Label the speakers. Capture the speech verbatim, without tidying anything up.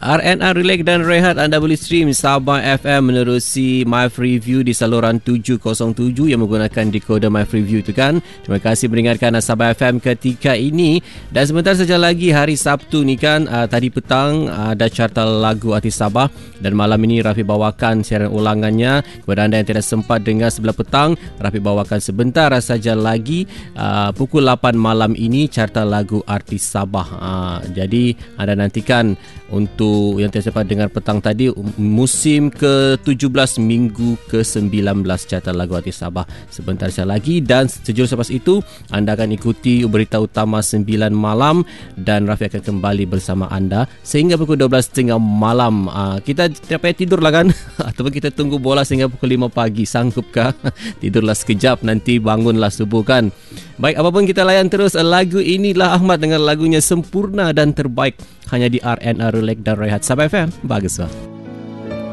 Speaker 1: R N R Relax dan Rehat, anda boleh stream Sabah F M menerusi My Freeview di saluran tujuh kosong tujuh yang menggunakan dekoder My Freeview itu kan. Terima kasih mendengarkan Sabah F M ketika ini. Dan sebentar saja lagi hari Sabtu ni kan, uh, tadi petang uh, ada carta lagu artis Sabah, dan malam ini Rafiq bawakan siaran ulangannya. Kepada anda yang tidak sempat dengar sebelah petang, Rafiq bawakan sebentar saja lagi uh, pukul lapan malam ini carta lagu artis Sabah. Uh, jadi anda nantikan untuk yang tidak sempat dengar petang tadi, musim ke tujuh belas minggu ke sembilan belas carta lagu artis Sabah sebentar saja lagi. Dan sejurus selepas itu anda akan ikuti berita utama sembilan malam, dan Rafiq akan kembali bersama anda sehingga pukul dua belas tiga puluh malam. uh, Kita tidak payah tidur lah kan ataupun kita tunggu bola sehingga pukul lima pagi. Sanggupkah? Tidurlah sekejap, nanti bangunlah subuh kan. Baik, apapun kita layan terus lagu inilah Ahmad dengan lagunya Sempurna dan Terbaik hanya di R N R Relax dan Rehat Sabah F M. Bagus lah.